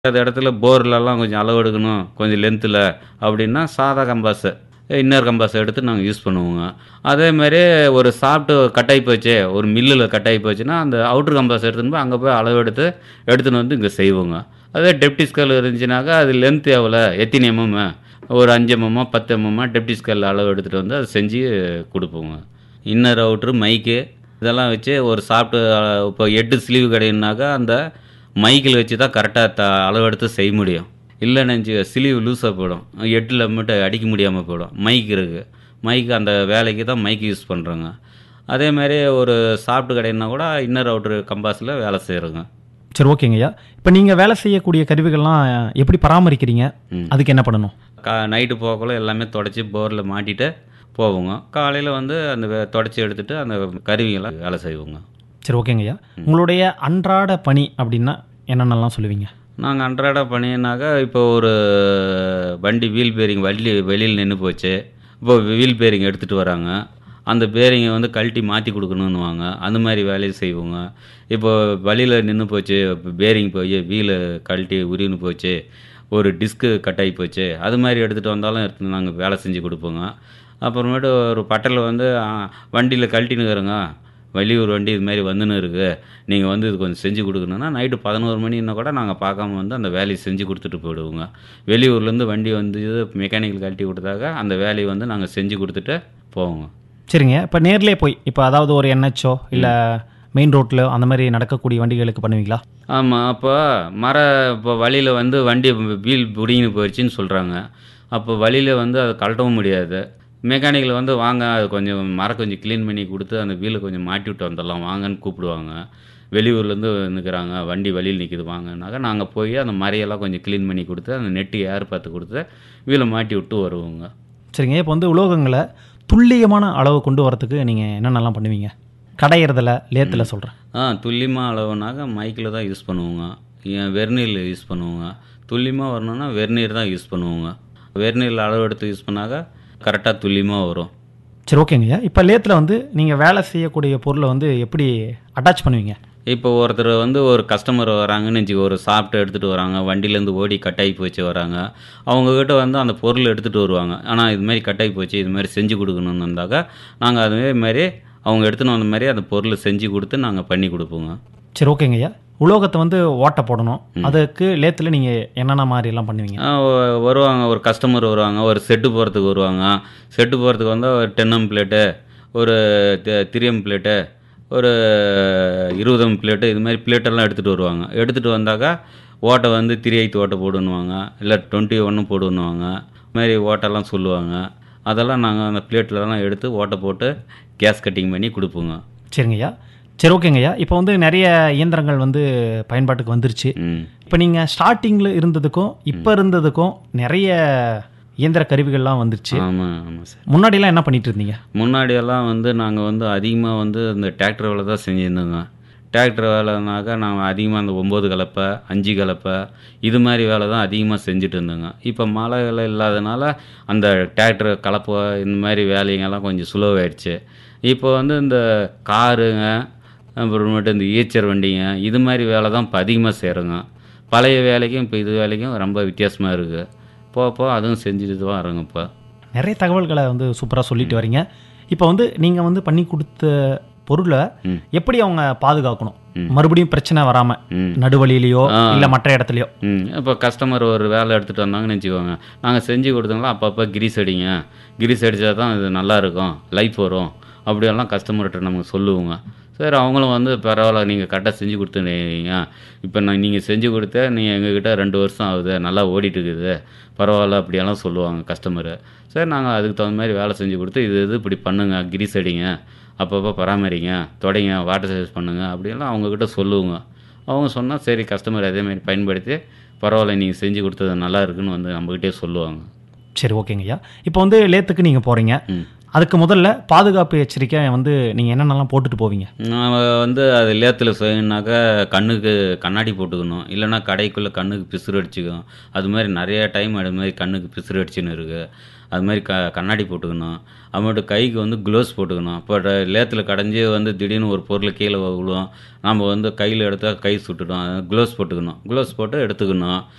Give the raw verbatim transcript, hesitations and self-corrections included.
அந்த இடத்துல போர்லலாம் கொஞ்சம் அளவு எடுக்கணும், கொஞ்சம் லென்த்தில் அப்படின்னா சாதா கம்பாஸு, இன்னர் கம்பாஸை எடுத்து நாங்கள் யூஸ் பண்ணுவோங்க. அதேமாரி ஒரு சாஃப்ட்டு கட் ஆகி போச்சு, ஒரு மில்லில் கட் ஆகி போச்சுன்னா, அந்த அவுட்ரு கம்பாஸ் எடுத்துன்னு போய் அங்கே போய் அளவு எடுத்து எடுத்துன்னு வந்து இங்கே செய்வோங்க. அதே டெப்டி ஸ்கேல் இருந்துச்சுனாக்கா, அது லென்த் எவ்வளோ, எத்தனை எம்எம்மு, ஒரு அஞ்சு எம்எம்மா பத்து எம்எம்மா டெப்டி ஸ்கேல் அளவு எடுத்துகிட்டு வந்து அதை செஞ்சு கொடுப்போங்க. இன்னர் அவுட்ரு மைக்கு இதெல்லாம் வச்சு ஒரு சாஃப்ட்டு இப்போ எட்டு ஸ்லீவ் கிடைக்குனாக்கா, அந்த மைக்கில் வச்சு தான் கரெக்டாக த அளவெடுத்து செய்ய முடியும். இல்லைன்னு வச்சுக்க ஸ்லீவ் லூஸாக போயிடும், எட்டில் மட்டும் அடிக்க முடியாமல் போயிடும். மைக் இருக்குது, மைக்கு அந்த வேலைக்கு தான் மைக் யூஸ் பண்ணுறோங்க. அதேமாதிரி ஒரு சாஃப்ட்டு கடைன்னா கூட இன்னர் அவுட்ரு கம்பாஸில் வேலை செய்கிறோங்க. சரி, ஓகேங்கய்யா. இப்போ நீங்கள் வேலை செய்யக்கூடிய கருவிகள்லாம் எப்படி பராமரிக்கிறீங்க? அதுக்கு என்ன பண்ணணும்? கா நைட்டு போகக்குள்ள எல்லாமே தொடச்சி போரில் மாட்டிட்டு போவோங்க. காலையில் வந்து அந்த தொடச்சி எடுத்துகிட்டு அந்த கருவிகளை வேலை செய்வோங்க. சரி, ஓகேங்கய்யா. உங்களுடைய அன்றாட பணி அப்படின்னா என்னென்னலாம் சொல்லுவீங்க? நாங்கள் அன்றாட பணினாக்கா, இப்போ ஒரு வண்டி வீல் பேரிங் வண்டி வெளியில் நின்று போச்சு, இப்போ வீல் பேரிங் எடுத்துகிட்டு வராங்க, அந்த பேரிங்கை வந்து கழட்டி மாற்றி கொடுக்கணுன்னுவாங்க, அந்த மாதிரி வேலையை செய்வோங்க. இப்போ வழியில் நின்று போச்சு, பேரிங் போய் வீலை கழட்டி உருவின்னு போச்சு, ஒரு டிஸ்க்கு கட் ஆகி போச்சு, அது மாதிரி எடுத்துகிட்டு வந்தாலும் எடுத்து நாங்கள் வேலை செஞ்சு கொடுப்போங்க. அப்புறமேட்டு ஒரு பட்டரில் வந்து வண்டியில் கழட்டினுக்கிறோங்க, வெளியூர் வண்டி இது மாதிரி வந்துன்னு இருக்குது, நீங்கள் வந்து இது கொஞ்சம் செஞ்சு கொடுக்கணுன்னா நைட்டு பதினோரு மணின்னா கூட நாங்கள் பார்க்காம வந்து அந்த வேலையை செஞ்சு கொடுத்துட்டு போயிடுவோங்க. வெளியூர்லேருந்து வண்டி வந்து மெக்கானிக்கல் கழட்டி கொடுத்தாக்க அந்த வேலையை வந்து நாங்கள் செஞ்சு கொடுத்துட்டு போவோங்க. சரிங்க. இப்போ நேர்லேயே போய் இப்போ அதாவது ஒரு என்ஹெச்சோ இல்லை மெயின் ரோட்டில் அந்த மாதிரி நடக்கக்கூடிய வண்டிகளுக்கு பண்ணுவீங்களா? ஆமாம். அப்போ மர இப்போ வழியில் வந்து வண்டி வீல் பிடிங்கின்னு போயிடுச்சின்னு சொல்கிறாங்க. அப்போ வழியில் வந்து அதை கழட்டவும் முடியாது. மெக்கானிக்கில் வந்து வாங்க, அது கொஞ்சம் மரம் கொஞ்சம் க்ளீன் பண்ணி கொடுத்து அந்த வீலை கொஞ்சம் மாட்டி விட்டு வந்துடலாம் வாங்கன்னு கூப்பிடுவாங்க. வெளியூர்லேருந்து நிற்கிறாங்க, வண்டி வழியில் நிற்கிது வாங்கனாக்கா, நாங்கள் போய் அந்த மரையெல்லாம் கொஞ்சம் க்ளீன் பண்ணி கொடுத்து அந்த நெட்டு ஏர் பார்த்து கொடுத்து வீலை மாட்டி விட்டு வருவோங்க. சரிங்க. இப்போ வந்து உலோகங்களை துல்லியமான அளவு கொண்டு வரத்துக்கு நீங்கள் என்னென்னலாம் பண்ணுவீங்க? கடையிறதில் லேத்தில் சொல்கிறேன். ஆ துல்லியமாக அளவுனாக்கா மைக்கில் தான் யூஸ் பண்ணுவோங்க, வெர்னியர் யூஸ் பண்ணுவோங்க. துல்லியமாக வரணுன்னா வெர்னியர் தான் யூஸ் பண்ணுவோங்க. வெர்னியரில் அளவு எடுத்து யூஸ் பண்ணாக்கா கரெக்டாக துல்லியமாக வரும். சரி, ஓகேங்கய்யா. இப்போ லேத்தில் வந்து நீங்கள் வேலை செய்யக்கூடிய பொருளை வந்து எப்படி அட்டாச் பண்ணுவீங்க? இப்போ ஒருத்தர் வந்து ஒரு கஸ்டமர் வராங்கன்னு வச்சுக்கோ, ஒரு சாப்பிட்டு எடுத்துகிட்டு வராங்க, வண்டியிலேருந்து ஓடி கட்டாகி போச்சு வராங்க, அவங்கக்கிட்ட வந்து அந்த பொருள் எடுத்துகிட்டு வருவாங்க. ஆனால் இதுமாரி கட்டாகி போச்சு, இதுமாதிரி செஞ்சு கொடுக்கணுன்னு இருந்தாக்கா நாங்கள் அதுமாரி அவங்க எடுத்துன்னு வந்த மாதிரி அந்த பொருளை செஞ்சு கொடுத்து நாங்கள் பண்ணி கொடுப்போங்க. சரி, ஓகேங்கய்யா. உலோகத்தை வந்து ஓட்டை போடணும், அதுக்கு லேத்தில் நீங்கள் என்னென்ன மாதிரிலாம் பண்ணுவீங்க? வருவாங்க, ஒரு கஸ்டமர் வருவாங்க, ஒரு செட்டு போகிறதுக்கு வருவாங்க. செட்டு போகிறதுக்கு வந்து ஒரு டென் எம் பிளேட்டு, ஒரு த்ரீ எம் பிளேட்டு, ஒரு இருபது எம் பிளேட்டு, இது மாதிரி பிளேட்டெல்லாம் எடுத்துகிட்டு வருவாங்க. எடுத்துகிட்டு வந்தாக்கா ஓட்டை வந்து த்ரீ எய்த் ஓட்டை போடுன்னுவாங்க, இல்லை டுவெண்ட்டி ஒன்று போடுன்னுவாங்க, இதுமாரி ஓட்டெல்லாம் சொல்லுவாங்க. அதெல்லாம் நாங்கள் அந்த பிளேட்லலாம் எடுத்து ஓட்டை போட்டு கேஸ் கட்டிங் பண்ணி கொடுப்போங்க. சரிங்கய்யா. சரி, ஓகேங்கய்யா. இப்போ வந்து நிறைய இயந்திரங்கள் வந்து பயன்பாட்டுக்கு வந்துருச்சு. இப்போ நீங்கள் ஸ்டார்டிங்கில் இருந்ததுக்கும் இப்போ இருந்ததுக்கும் நிறைய இயந்திர கருவிகள்லாம் வந்துருச்சு. ஆமாம் ஆமாம் சார். முன்னாடியெல்லாம் என்ன பண்ணிட்டு இருந்தீங்க? முன்னாடியெல்லாம் வந்து நாங்கள் வந்து அதிகமாக வந்து இந்த டிராக்டர் வேலை தான் செஞ்சுருந்தோங்க. டிராக்டர் வேலைனாக்கா நாங்கள் அதிகமாக அந்த ஒம்பது கலப்பை, அஞ்சு கலப்பை, இது மாதிரி வேலை தான் அதிகமாக செஞ்சுட்டு இருந்தோங்க. இப்போ மழை வேலை இல்லாதனால அந்த டிராக்டர் கலப்பை இந்த மாதிரி வேலைங்கெல்லாம் கொஞ்சம் சுலவாயிடுச்சு. இப்போ வந்து இந்த காருங்க, அப்புறமேட்டு இந்த ஈச்சர் வண்டிங்க, இது மாதிரி வேலை தான் இப்போ அதிகமாக செய்கிறோங்க. பழைய வேலைக்கும் இப்போ இது வேலைக்கும் ரொம்ப வித்தியாசமாக இருக்குது. போக போக அதுவும் செஞ்சுட்டு தான் வரோங்க. இப்போ நிறைய தகவல்களை வந்து சூப்பராக சொல்லிட்டு வரீங்க. இப்போ வந்து நீங்கள் வந்து பண்ணி கொடுத்த பொருளை எப்படி அவங்க பாதுகாக்கணும், மறுபடியும் பிரச்சனை வராமல் நடுவழியிலையோ இல்லை மற்ற இடத்துலையோ? இப்போ கஸ்டமர் ஒரு வேலை எடுத்துகிட்டு வந்தாங்கன்னு வச்சுக்கோங்க, நாங்கள் செஞ்சு கொடுத்தோங்களா அப்பப்போ கிரீஸ் அடிங்க, கிரீஸ் அடித்தா தான் இது நல்லாயிருக்கும், லைஃப் வரும் அப்படியெல்லாம் கஸ்டமர்கிட்ட நமக்கு சொல்லுவோங்க. சரி, அவங்களும் வந்து பரவாயில்ல, நீங்கள் கரெக்டாக செஞ்சு கொடுத்துருங்க, இப்போ நான் நீங்கள் செஞ்சு கொடுத்த நீங்கள் எங்ககிட்ட ரெண்டு வருஷம் ஆகுது, நல்லா ஓடிட்டு இருக்குது, பரவாயில்ல அப்படியெல்லாம் சொல்லுவாங்க கஸ்டமரு. சரி, நாங்கள் அதுக்கு தகுந்த மாதிரி வேலை செஞ்சு கொடுத்து இது இது இப்படி பண்ணுங்க, கிரீஸ் அடிங்க, அப்பப்போ பராமரிங்க, தொடைங்க, வாட்டர் சர்வீஸ் பண்ணுங்க அப்படியெல்லாம் அவங்கக்கிட்ட சொல்லுவோங்க. அவங்க சொன்னால் சரி, கஸ்டமர் அதேமாதிரி பயன்படுத்தி பரவாயில்ல நீங்கள் செஞ்சு கொடுத்தது நல்லா இருக்குன்னு வந்து நம்மக்கிட்டே சொல்லுவாங்க. சரி, ஓகேங்கய்யா. இப்போ வந்து லேத்துக்கு நீங்கள் போகிறீங்க, அதுக்கு முதல்ல பாதுகாப்பு எச்சரிக்கை வந்து நீங்கள் என்னென்னலாம் போட்டுட்டு போவீங்க? நான் வந்து அது லேத்தில் செய்யணுனாக்கா கண்ணுக்கு கண்ணாடி போட்டுக்கணும், இல்லைனா கடைக்குள்ளே கண்ணுக்கு பிசுறு அடிச்சுக்கணும். அது மாதிரி நிறைய டைம் அது மாதிரி கண்ணுக்கு பிசுறு அடிச்சுன்னு இருக்குது. அது மாதிரி க கண்ணாடி போட்டுக்கணும். அப்புறமேட்டு கைக்கு வந்து க்ளோஸ் போட்டுக்கணும். இப்போ லேத்தில் கடைஞ்சி வந்து திடீர்னு ஒரு பொருள் கீழே விழும், நம்ம வந்து கையில் எடுத்தால் கை சுட்டுடும், க்ளோஸ் போட்டுக்கணும். க்ளோஸ் போட்டு எடுத்துக்கணும்.